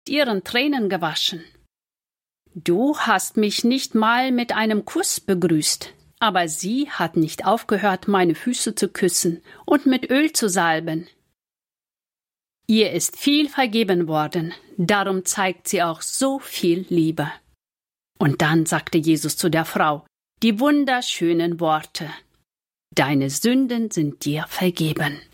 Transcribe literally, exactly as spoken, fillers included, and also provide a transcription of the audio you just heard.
ihren Tränen gewaschen. Du hast mich nicht mal mit einem Kuss begrüßt, aber sie hat nicht aufgehört, meine Füße zu küssen und mit Öl zu salben. Ihr ist viel vergeben worden, darum zeigt sie auch so viel Liebe. Und dann sagte Jesus zu der Frau die wunderschönen Worte: Deine Sünden sind dir vergeben.